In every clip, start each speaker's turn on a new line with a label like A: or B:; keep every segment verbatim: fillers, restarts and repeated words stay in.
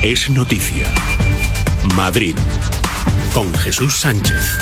A: es noticia. Madrid, con Jesús Sánchez.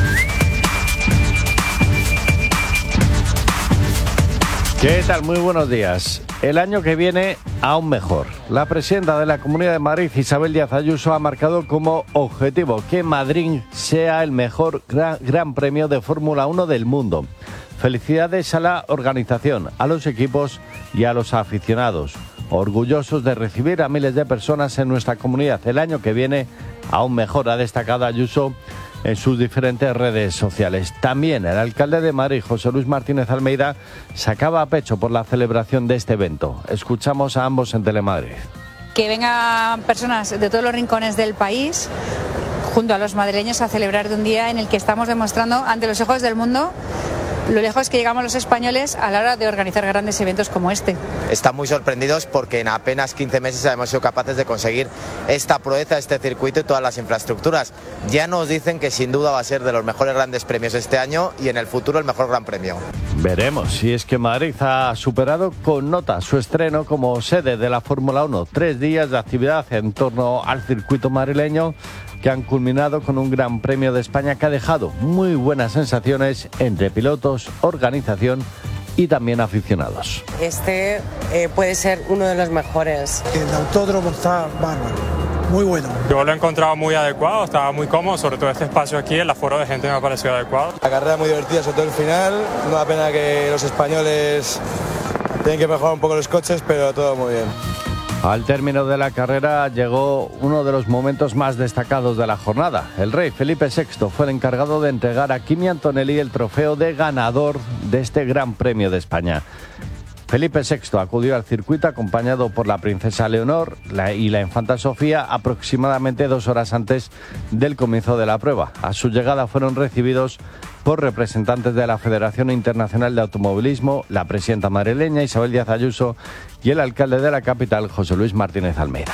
B: ¿Qué tal? Muy buenos días. El año que viene, aún mejor. La presidenta de la Comunidad de Madrid, Isabel Díaz Ayuso, ha marcado como objetivo que Madrid sea el mejor gran, gran premio de Fórmula uno del mundo. Felicidades a la organización, a los equipos y a los aficionados. Orgullosos de recibir a miles de personas en nuestra comunidad. El año que viene, aún mejor, ha destacado Ayuso en sus diferentes redes sociales. También el alcalde de Madrid, José Luis Martínez Almeida, sacaba a pecho por la celebración de este evento. Escuchamos a ambos en Telemadrid.
C: Que vengan personas de todos los rincones del país, junto a los madrileños, a celebrar de un día en el que estamos demostrando ante los ojos del mundo lo lejos que llegamos los españoles a la hora de organizar grandes eventos como este.
D: Están muy sorprendidos porque en apenas quince meses hemos sido capaces de conseguir esta proeza, este circuito y todas las infraestructuras. Ya nos dicen que sin duda va a ser de los mejores grandes premios este año y en el futuro el mejor gran premio.
B: Veremos si es que Madrid ha superado con nota su estreno como sede de la Fórmula uno. Tres días de actividad en torno al circuito madrileño que han culminado con un Gran Premio de España que ha dejado muy buenas sensaciones entre pilotos, organización y también aficionados.
E: Este eh, puede ser uno de los mejores.
F: El autódromo está bárbaro, muy bueno.
G: Yo lo he encontrado muy adecuado, estaba muy cómodo, sobre todo este espacio aquí, el aforo de gente me ha parecido adecuado.
H: La carrera muy divertida, sobre todo el final, no da pena que los españoles tienen que mejorar un poco los coches, pero todo muy bien.
B: Al término de la carrera llegó uno de los momentos más destacados de la jornada. El rey Felipe sexto fue el encargado de entregar a Kimi Antonelli el trofeo de ganador de este Gran Premio de España. Felipe sexto acudió al circuito acompañado por la princesa Leonor la, y la infanta Sofía aproximadamente dos horas antes del comienzo de la prueba. A su llegada fueron recibidos por representantes de la Federación Internacional de Automovilismo, la presidenta madrileña Isabel Díaz Ayuso y el alcalde de la capital, José Luis Martínez Almeida.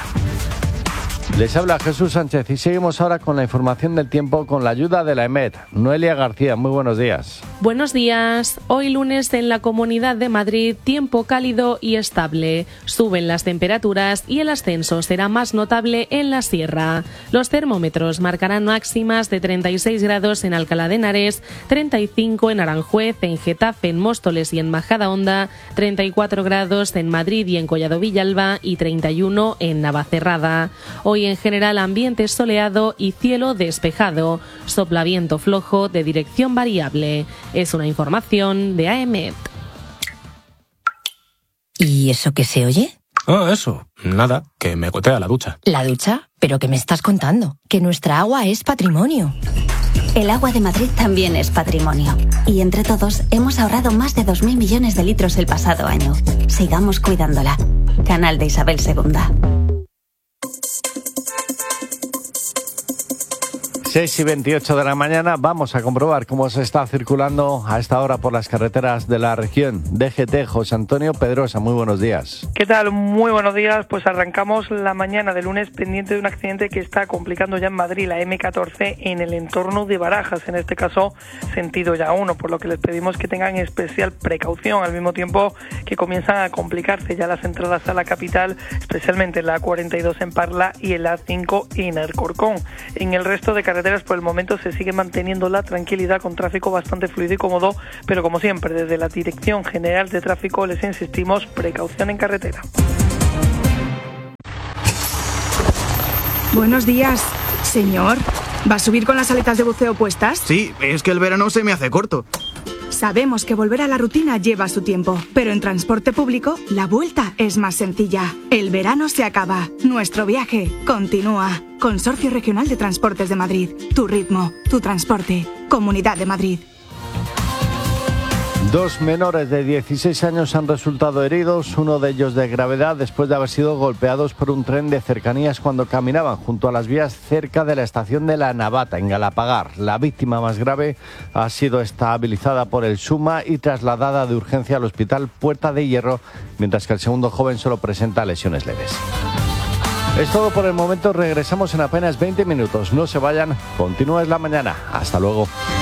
B: Les habla Jesús Sánchez y seguimos ahora con la información del tiempo con la ayuda de la EMET. Noelia García, muy buenos días.
I: Buenos días. Hoy lunes en la Comunidad de Madrid, tiempo cálido y estable. Suben las temperaturas y el ascenso será más notable en la sierra. Los termómetros marcarán máximas de treinta y seis grados en Alcalá de Henares, treinta y cinco en Aranjuez, en Getafe, en Móstoles y en Majadahonda, treinta y cuatro grados en Madrid y en Collado Villalba y treinta y uno en Navacerrada. Hoy en general ambiente soleado y cielo despejado. Sopla viento flojo de dirección variable. Es una información de A E M E T.
J: ¿Y eso qué se oye?
K: Oh, eso. Nada, que me gotea la ducha.
J: ¿La ducha? ¿Pero qué me estás contando? Que nuestra agua es patrimonio.
L: El agua de Madrid también es patrimonio. Y entre todos hemos ahorrado más de dos mil millones de litros el pasado año. Sigamos cuidándola. Canal de Isabel segunda.
B: seis y veintiocho de la mañana, vamos a comprobar cómo se está circulando a esta hora por las carreteras de la región. D G T, José Antonio Pedrosa, muy buenos días.
M: ¿Qué tal? Muy buenos días. Pues arrancamos la mañana de lunes pendiente de un accidente que está complicando ya en Madrid, la eme catorce, en el entorno de Barajas, en este caso sentido ya uno, por lo que les pedimos que tengan especial precaución, al mismo tiempo que comienzan a complicarse ya las entradas a la capital, especialmente en la A cuarenta y dos en Parla y en la A cinco en Alcorcón. En el resto de carreteras por el momento se sigue manteniendo la tranquilidad con tráfico bastante fluido y cómodo, pero como siempre desde la Dirección General de Tráfico les insistimos, precaución en carretera.
N: Buenos días, señor. ¿Va a subir con las aletas de buceo puestas?
O: Sí, es que el verano se me hace corto.
N: Sabemos que volver a la rutina lleva su tiempo, pero en transporte público la vuelta es más sencilla. El verano se acaba, nuestro viaje continúa. Consorcio Regional de Transportes de Madrid. Tu ritmo, tu transporte. Comunidad de Madrid.
B: Dos menores de dieciséis años han resultado heridos, uno de ellos de gravedad, después de haber sido golpeados por un tren de cercanías cuando caminaban junto a las vías cerca de la estación de La Navata, en Galapagar. La víctima más grave ha sido estabilizada por el SUMA y trasladada de urgencia al hospital Puerta de Hierro, mientras que el segundo joven solo presenta lesiones leves. Es todo por el momento, regresamos en apenas veinte minutos. No se vayan, continúa Es la Mañana. Hasta luego.